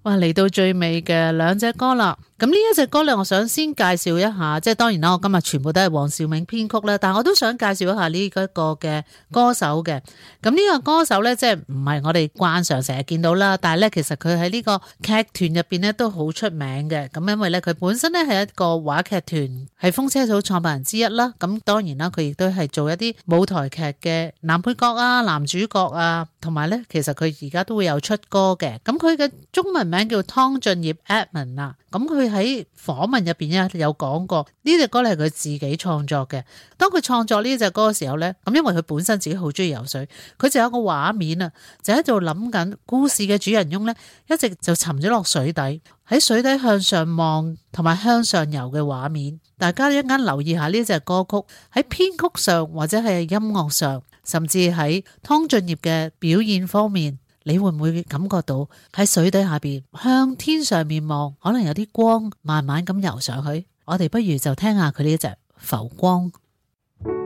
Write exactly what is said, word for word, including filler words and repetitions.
哇，嚟到最尾嘅兩隻歌啦，咁呢一隻歌咧，我想先介紹一下，即係當然啦，我今日全部都係黃兆銘編曲啦，但係我都想介紹一下呢一個嘅歌手嘅。咁呢個歌手咧，即係唔係我哋慣常成日見到啦，但係咧其實佢喺呢個劇團入邊咧都好出名嘅。咁因為咧佢本身咧係一個話劇團，係風車草創辦人之一啦。咁當然啦，佢亦都係做一啲舞台劇嘅男配角啊、男主角啊，同埋咧其實佢而家都會有出歌嘅。咁佢嘅中文名叫湯俊業 Edmond 啊。咁佢喺訪問入邊咧有講過呢隻歌咧係佢自己創作嘅。當佢創作呢隻歌嘅時候咧，咁因為佢本身自己好中意游水，佢就有個畫面啊，就喺度諗緊故事嘅主人翁咧，一直就沉咗落水底，喺水底向上望同埋向上游嘅畫面。大家一陣留意下呢隻歌曲喺編曲上或者係音樂上，甚至喺湯俊業嘅表現方面，你會唔會感覺到喺水底下邊向天上面望，可能有啲光慢慢咁游上去？我哋不如就聽下佢呢隻浮光。